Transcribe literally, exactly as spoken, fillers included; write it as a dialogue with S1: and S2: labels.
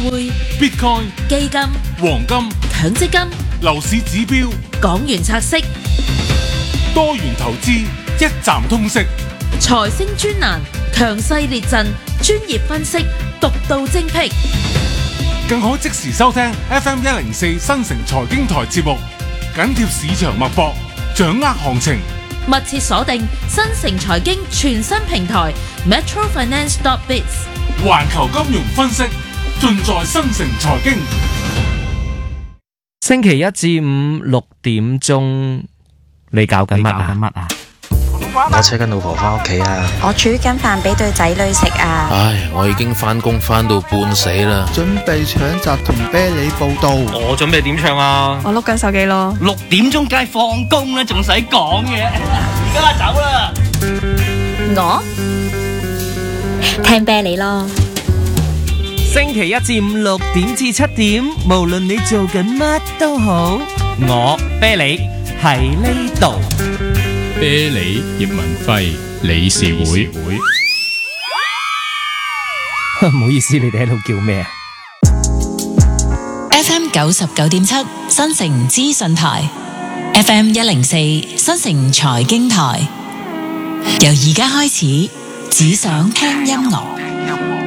S1: 匯、
S2: Bitcoin、
S1: 基金、
S2: 黃金、
S1: 強積金、
S2: 樓市指標、
S1: 港元拆息、
S2: 多元投資，一站通識。
S1: 財星專欄，強勢列陣，專業分析，獨到精闢。
S2: 更可即時收聽 F M 一零四新城財經台節目，緊貼市場脈搏，掌握行情。
S1: 密切鎖定新城財經全新平台 Metro Finance dot biz，
S2: 環球金融分析盡在新城財經。
S3: 星期一至五六點鐘，你搞緊乜啊？
S4: 我車緊老婆翻屋企啊！
S5: 我煮緊飯俾對仔女食啊！
S6: 唉，我已經翻工翻到半死啦，
S7: 準備搶閘同啤梨報到。
S6: 我準備點唱啊？
S5: 我碌緊手機咯。
S8: 六點鐘梗係放工啦，仲使講嘢？而家走啦！
S5: 我聽啤梨咯。
S3: 星期一至五六點至七點，無論你做緊乜都好，我啤梨喺呢度。
S9: 啤梨葉文輝理事會，
S3: 唔好意思，你哋喺度叫咩啊
S10: ？F M 九十九點七新城資訊台 ，F M 一零四新城財經台，由而家開始，只想聽音樂。